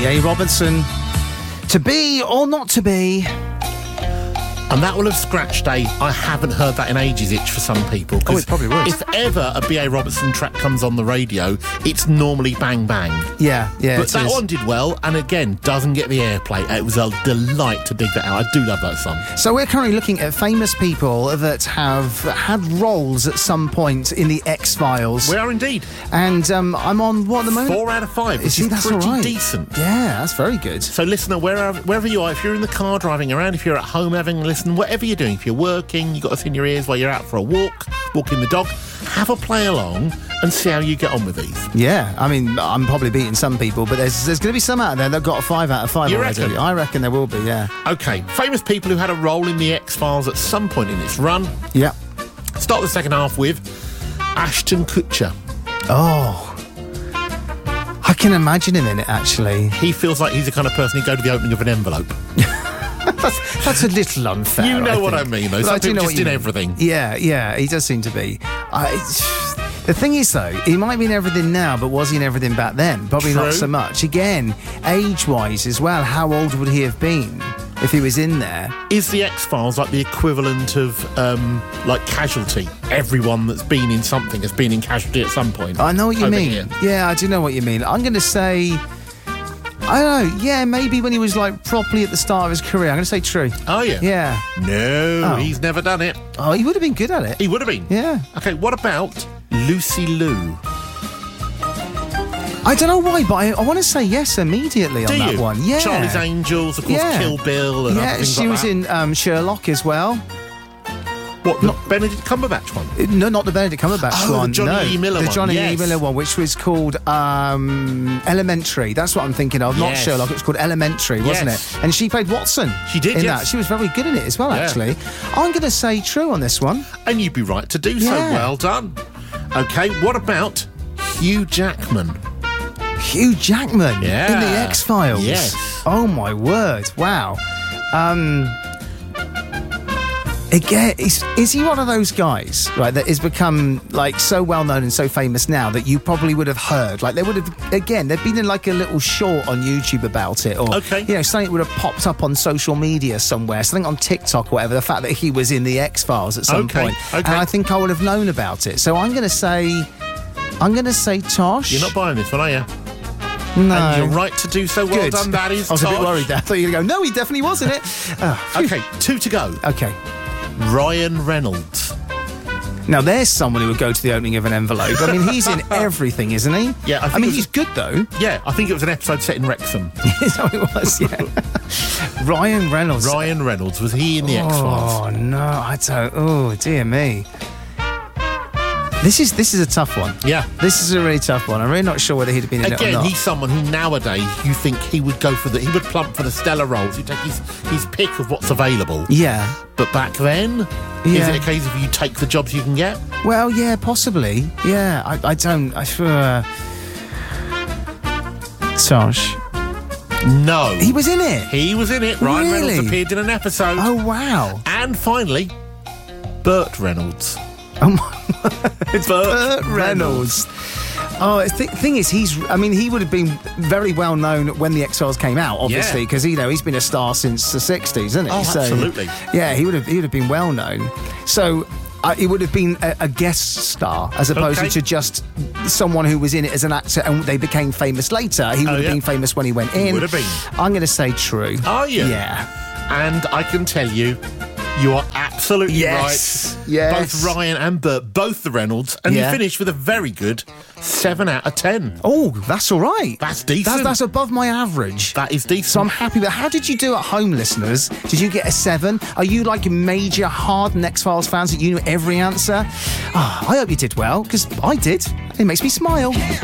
B.A. Robertson. To be or not to be. And that will have scratched a I haven't heard that in ages itch for some people. Oh, it probably would. If ever a B.A. Robertson track comes on the radio, it's normally Bang Bang. Yeah, But that one did well, and again, doesn't get the airplay. It was a delight to dig that out. I do love that song. So we're currently looking at famous people that have had roles at some point in the X-Files. We are indeed. And I'm on, what, at the moment? 4 out of 5, which See, is that's pretty all right. decent. Yeah, that's very good. So listener, wherever you are, if you're in the car driving around, if you're at home having a listen, whatever you're doing, if you're working, you've got us in your ears while you're out for a walk, walking the dog, have a play along and see how you get on with these. Yeah, I mean, I'm probably beating some people, but there's going to be some out there that got a 5 out of 5 You already. reckon? I reckon there will be, yeah. OK, famous people who had a role in the X-Files at some point in its run. Yeah. Start the second half with Ashton Kutcher. Oh. I can imagine him in it, actually. He feels like he's the kind of person who'd go to the opening of an envelope. That's a little unfair. You know what think. I mean, though. But Some I do people know just what you in mean. everything. Yeah, he does seem to be. The thing is, though, he might be in everything now, but was he in everything back then? Probably True. not so much. Again, age-wise as well, how old would he have been if he was in there? Is the X-Files like the equivalent of, like, Casualty? Everyone that's been in something has been in Casualty at some point. I know what you over mean. here. Yeah, I do know what you mean. I'm going to say... I don't know. Yeah, maybe when he was, like, properly at the start of his career. I'm going to say true. Oh, yeah? Yeah. No, Oh. he's never done it. Oh, he would have been good at it. He would have been. Yeah. OK, what about Lucy Liu? I don't know why, but I want to say yes immediately on Do that you? one. Yeah. Charlie's Angels, of course, Yeah. Kill Bill and other Yeah, things she like was that. in Sherlock as well. What, the Benedict Cumberbatch one? No, not the Benedict Cumberbatch Oh, the one. Johnny no. Lee Miller the one, Johnny yes. Lee Miller one, which was called Elementary. That's what I'm thinking of. Not Yes. Sherlock. It was called Elementary, wasn't Yes. it? And she played Watson. She did, in yes. that. She was very good in it as well, Yeah. actually. I'm going to say true on this one. And you'd be right to do so. Yeah. Well done. OK, what about Hugh Jackman? Hugh Jackman Yeah. in the X-Files. Yes. Oh my word! Wow. Again, is he one of those guys, right, that has become, like, so well-known and so famous now that you probably would have heard? Like, they would have, again, they've been in, like, a little short on YouTube about it, or, Okay. you know, something would have popped up on social media somewhere, something on TikTok or whatever, the fact that he was in the X-Files at some Okay, point. okay. And I think I would have known about it. So I'm going to say Tosh. You're not buying this one, are you? No. And you're right to do so. Well Good. done, that is I was a bit Tosh. worried there. I thought you were going to go, no, he definitely was in it. OK, 2 to go. Okay. Ryan Reynolds. Now, there's someone who would go to the opening of an envelope. I mean, he's in everything, isn't he? Yeah, I think I mean, it was- he's good, though. Yeah, I think it was an episode set in Wrexham. Is that what it was? Yeah. Ryan Reynolds. Ryan Reynolds, was he in the X-Files? Oh, no, I don't... Oh, dear me. This is a tough one. Yeah. This is a really tough one. I'm really not sure whether he'd have been in it or Again, not. he's someone who nowadays you think he would go for he would plump for the stellar roles. He'd take his pick of what's available. Yeah. But back then, is Yeah. it a case of you take the jobs you can get? Well, yeah, possibly. Yeah, I don't... Tosh. No. He was in it. He was in it. Ryan Really? Reynolds appeared in an episode. Oh, wow. And finally, Burt Reynolds. Oh, my... It's Burt Reynolds. Oh, the thing is, he would have been very well known when the X-Files came out, obviously, Yeah. because he's been a star since the 60s, hasn't he? Oh, absolutely. Yeah, he would have been well known. So he would have been a guest star as opposed Okay. to just someone who was in it as an actor and they became famous later. He would have yeah. been famous when he went in. Would have been. I'm going to say true. Are you? Yeah. And I can tell you, you are absolutely Yes. right. Yes. Both Ryan and Burt, both the Reynolds, and Yeah. you finished with a very good 7 out of 10. Oh, that's all right. That's decent. That's above my average. That is decent. So I'm happy. But how did you do at home, listeners? Did you get a 7? Are you like major hard X-Files fans that you know every answer? I hope you did well, because I did. It makes me smile.